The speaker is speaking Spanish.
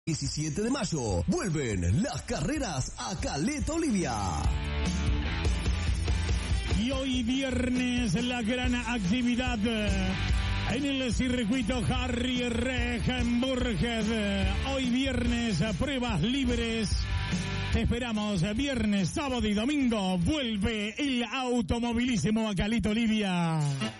17 de mayo, vuelven las carreras a Caleta Olivia. Y hoy viernes la gran actividad en el circuito Harry Regenburger. Hoy viernes pruebas libres. Te esperamos viernes, sábado y domingo. Vuelve el automovilísimo a Caleta Olivia.